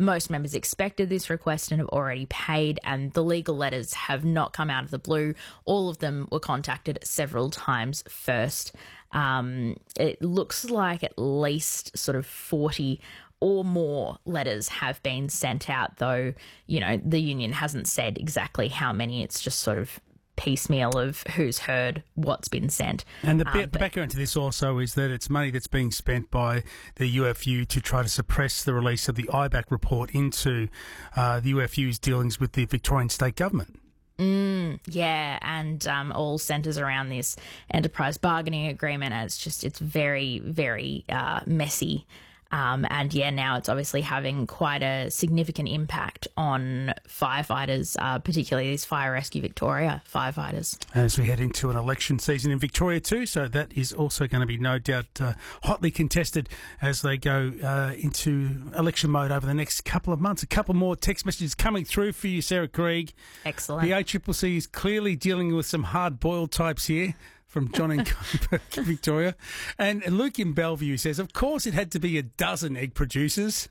most members expected this request and have already paid, and the legal letters have not come out of the blue. All of them were contacted several times first. It looks like at least sort of 40 or more letters have been sent out, though, you know, the union hasn't said exactly how many. It's just sort of piecemeal of who's heard what's been sent. And the background to this also is that it's money that's being spent by the UFU to try to suppress the release of the IBAC report into the UFU's dealings with the Victorian state government. Yeah, and all centres around this enterprise bargaining agreement. And it's very, very messy. And yeah, now it's obviously having quite a significant impact on firefighters, particularly these Fire Rescue Victoria firefighters. As we head into an election season in Victoria too, so that is also going to be no doubt hotly contested as they go into election mode over the next couple of months. A couple more text messages coming through for you, Sarah Krieg. Excellent. The ACCC is clearly dealing with some hard-boiled types here. From John in Victoria. And Luke in Bellevue says, of course it had to be a dozen egg producers.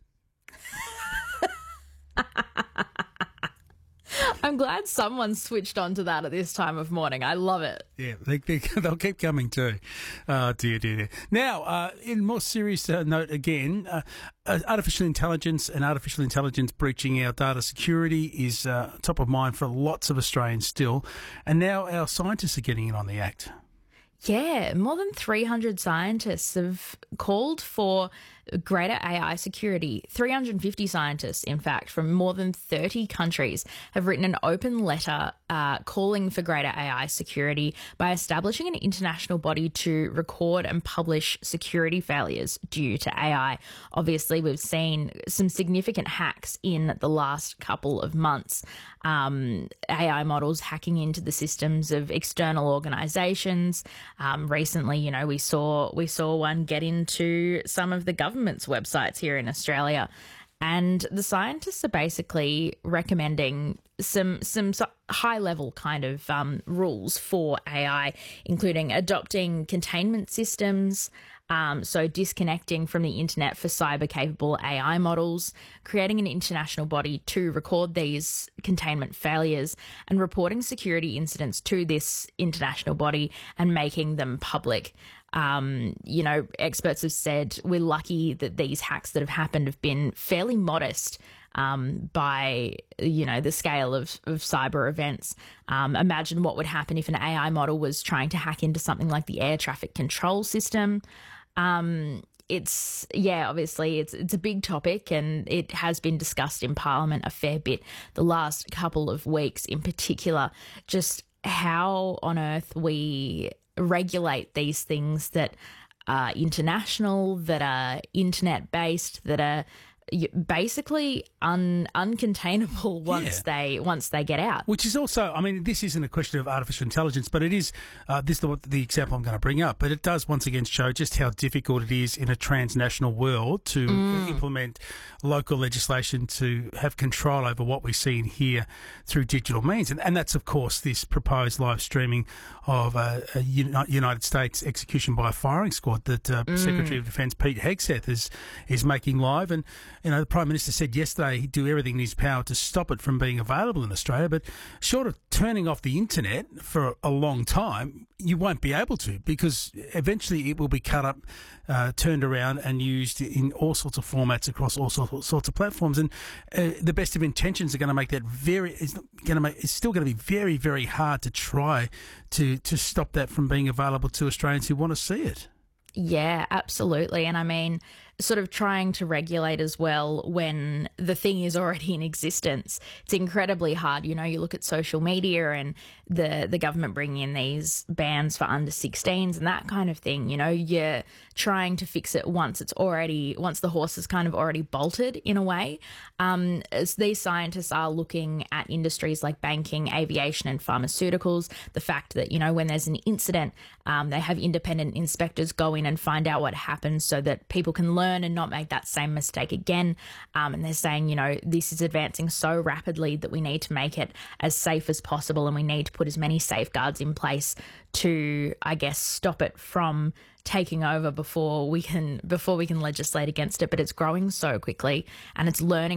I'm glad someone switched on to that at this time of morning. I love it. Yeah, they'll keep coming too. Dear. Now, in more serious note again, artificial intelligence and artificial intelligence breaching our data security is top of mind for lots of Australians still. And now our scientists are getting in on the act. Yeah, more than 300 scientists have called for greater AI security. 350 scientists, in fact, from more than 30 countries have written an open letter calling for greater AI security by establishing an international body to record and publish security failures due to AI. Obviously, we've seen some significant hacks in the last couple of months. AI models hacking into the systems of external organisations. Recently, you know, we saw one get into some of the government's websites here in Australia. And the scientists are basically recommending some high-level kind of rules for AI, including adopting containment systems, so disconnecting from the internet for cyber-capable AI models, creating an international body to record these containment failures and reporting security incidents to this international body and making them public. You know, experts have said we're lucky that these hacks that have happened have been fairly modest by, you know, the scale of cyber events. Imagine what would happen if an AI model was trying to hack into something like the air traffic control system. Obviously it's a big topic and it has been discussed in Parliament a fair bit the last couple of weeks, in particular, just how on earth we regulate these things that are international, that are internet-based, that are basically uncontainable once they get out. Which is also, I mean, this isn't a question of artificial intelligence, but it is this is the example I'm going to bring up. But it does once again show just how difficult it is in a transnational world to implement local legislation to have control over what we see and hear through digital means. And that's, of course, this proposed live streaming of a United States execution by a firing squad that Secretary of Defence Pete Hegseth is making live. And you know, the Prime Minister said yesterday he'd do everything in his power to stop it from being available in Australia, but short of turning off the internet for a long time, you won't be able to, because eventually it will be cut up, turned around and used in all sorts of formats across all sorts of platforms. And the best of intentions are going to make that it's still going to be very, very hard to try to stop that from being available to Australians who want to see it. Yeah, absolutely. And I mean, sort of trying to regulate as well when the thing is already in existence. It's incredibly hard. You know, you look at social media and the government bringing in these bans for under 16s and that kind of thing. You know, you're trying to fix it once the horse is kind of already bolted in a way. As these scientists are looking at industries like banking, aviation and pharmaceuticals, the fact that, you know, when there's an incident, they have independent inspectors go in and find out what happened so that people can learn and not make that same mistake again. And they're saying, you know, this is advancing so rapidly that we need to make it as safe as possible, and we need to put as many safeguards in place to, I guess, stop it from taking over before we can legislate against it. But it's growing so quickly and it's learning